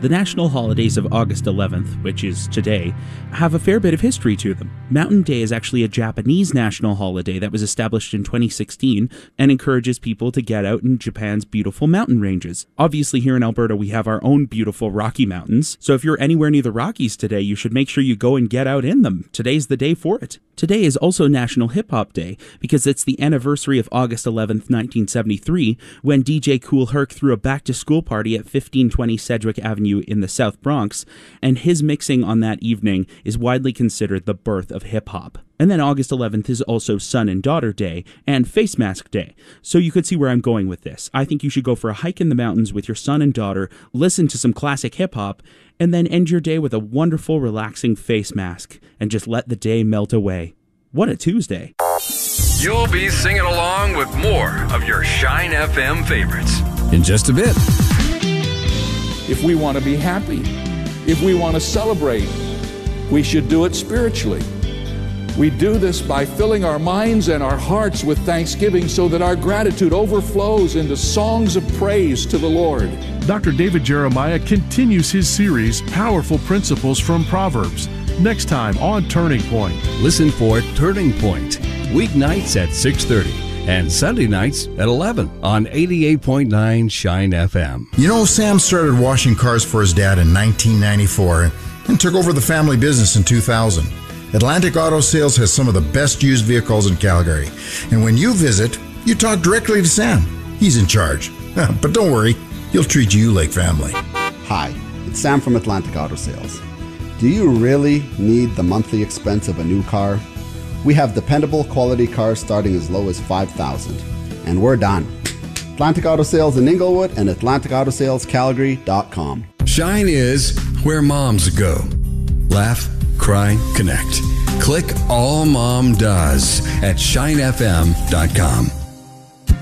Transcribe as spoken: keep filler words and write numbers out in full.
The national holidays of August eleventh, which is today, have a fair bit of history to them. Mountain Day is actually a Japanese national holiday that was established in twenty sixteen and encourages people to get out in Japan's beautiful mountain ranges. Obviously, here in Alberta, we have our own beautiful Rocky Mountains, so if you're anywhere near the Rockies today, you should make sure you go and get out in them. Today's the day for it. Today is also National Hip Hop Day because it's the anniversary of August eleventh, nineteen seventy-three, when D J Kool Herc threw a back-to-school party at fifteen twenty Sedgwick Avenue in the South Bronx, and his mixing on that evening is widely considered the birth of hip-hop. And then August eleventh is also Son and Daughter Day and Face Mask Day. So you could see where I'm going with this. I think you should go for a hike in the mountains with your son and daughter, listen to some classic hip-hop, and then end your day with a wonderful, relaxing face mask, and just let the day melt away. What a Tuesday. You'll be singing along with more of your Shine F M favorites in just a bit. If we want to be happy, if we want to celebrate, we should do it spiritually. We do this by filling our minds and our hearts with thanksgiving so that our gratitude overflows into songs of praise to the Lord. Doctor David Jeremiah continues his series, Powerful Principles from Proverbs, next time on Turning Point. Listen for Turning Point, weeknights at six thirty and Sunday nights at eleven on eighty-eight point nine Shine F M. You know, Sam started washing cars for his dad in nineteen ninety-four and took over the family business in two thousand. Atlantic Auto Sales has some of the best used vehicles in Calgary. And when you visit, you talk directly to Sam. He's in charge. But don't worry, he'll treat you like family. Hi, it's Sam from Atlantic Auto Sales. Do you really need the monthly expense of a new car? We have dependable quality cars starting as low as five thousand dollars. And we're done. Atlantic Auto Sales in Inglewood and Atlantic Auto Sales Calgary dot com. Shine is where moms go. Laugh, cry, connect. Click All Mom Does at shine f m dot com.